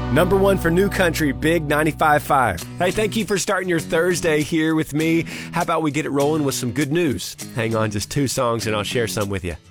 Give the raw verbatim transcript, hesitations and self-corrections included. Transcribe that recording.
Number one for New Country, Big ninety-five point five. Hey, thank you for starting your Thursday here with me. How about we get it rolling with some good news? Hang on just two songs and I'll share some with you.